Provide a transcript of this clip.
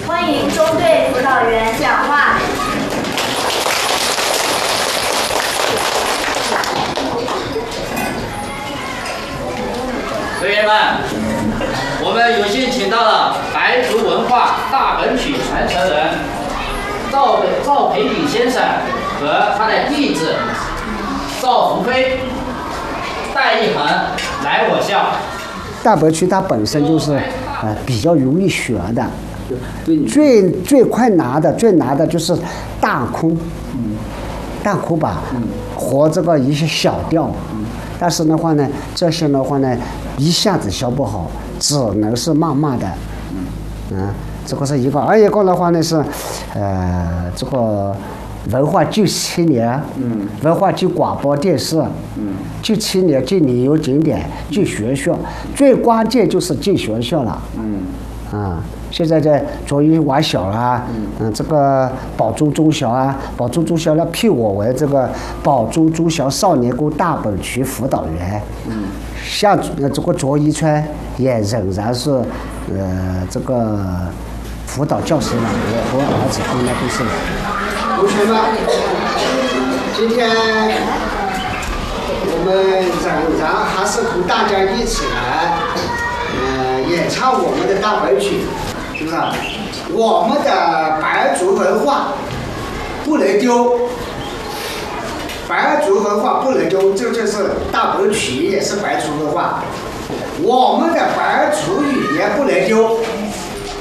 欢迎中队辅导员讲话。 学员们，我们有幸请到了白族文化大本曲传承人赵培炳先生和他的弟子赵福飞、戴一恒来我校。 大本曲它本身就是比较容易学的，最快拿的就是大空，大空吧，和这个一些小调，但是的话呢，这些的话呢，一下子学不好，只能是慢慢的，这个是一个，而一个的话呢是，这个文化97年，文化局广播电视，97年进旅游景点，进学校，最关键就是进学校了，现在在卓一娃小啦，这个宝珠中小啊，宝珠中小要聘我为这个宝珠中小少年宫大本曲辅导员，像这个卓一川也仍然是这个辅导教师了，我儿子应该都是。 同学们，今天我们仍然还是和大家一起来，演唱我们的大本曲，是不是？我们的白族文化不能丢，白族文化不能丢，这就是大本曲，也是白族文化。我们的白族语言不能丢。